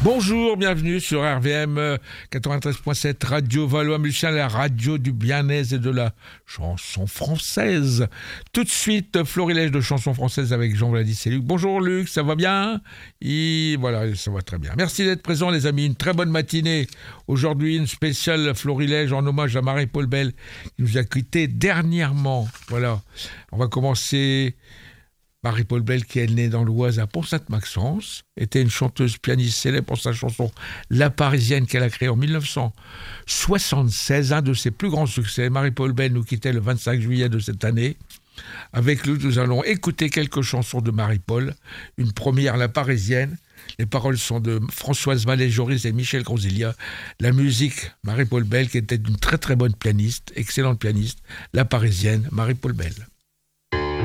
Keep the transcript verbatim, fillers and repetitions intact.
Bonjour, bienvenue sur R V M quatre-vingt-treize virgule sept Radio Valois-Muchin, la radio du bien-être et de la chanson française. Tout de suite, florilège de chansons françaises avec Jean-Vladis et Luc. Bonjour Luc, ça va bien? Et voilà, ça va très bien. Merci d'être présents les amis, une très bonne matinée. Aujourd'hui, une spéciale florilège en hommage à Marie-Paul Bell qui nous a quittés dernièrement. Voilà, on va commencer... Marie-Paul Bell, qui est née dans l'Oise à Pont-Sainte-Maxence, était une chanteuse pianiste célèbre pour sa chanson La Parisienne qu'elle a créée en dix-neuf cent soixante-seize, un de ses plus grands succès. Marie-Paul Bell nous quittait le vingt-cinq juillet de cette année. Avec lui, nous allons écouter quelques chansons de Marie-Paul. Une première, La Parisienne. Les paroles sont de Françoise Vallée-Joris et Michel Gronzilia. La musique, Marie-Paul Bell, qui était une très très bonne pianiste, excellente pianiste. La Parisienne, Marie-Paul Bell.